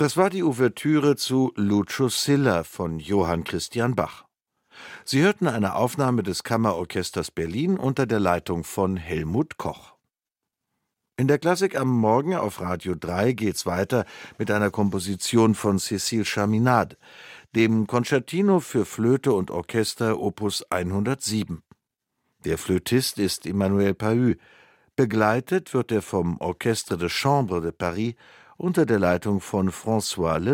Das war die Ouvertüre zu Lucio Silla von Johann Christian Bach. Sie hörten eine Aufnahme des Kammerorchesters Berlin unter der Leitung von Helmut Koch. In der Klassik am Morgen auf Radio 3 geht's weiter mit einer Komposition von Cécile Chaminade, dem Concertino für Flöte und Orchester Opus 107. Der Flötist ist Emmanuel Pahud. Begleitet wird er vom Orchestre de Chambre de Paris unter der Leitung von François